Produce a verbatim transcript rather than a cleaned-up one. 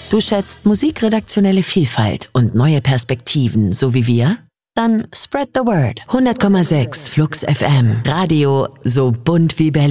Du schätzt musikredaktionelle Vielfalt und neue Perspektiven, so wie wir? Dann spread the word. hundert Komma sechs Flux F M. Radio so bunt wie Berlin.